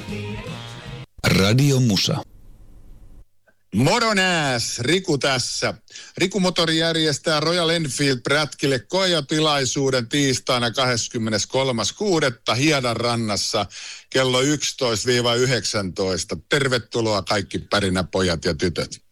Radio Musa. Moro nääs, Riku tässä. Riku Motori järjestää Royal Enfield-prätkille koejotilaisuuden tiistaina 23.6. Hiedanrannassa kello 11-19. Tervetuloa kaikki pärinäpojat ja tytöt.